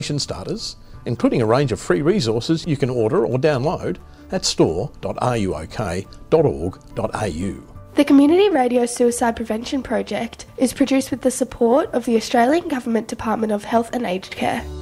starters, including a range of free resources you can order or download at store.ruok.org.au. The Community Radio Suicide Prevention Project is produced with the support of the Australian Government Department of Health and Aged Care.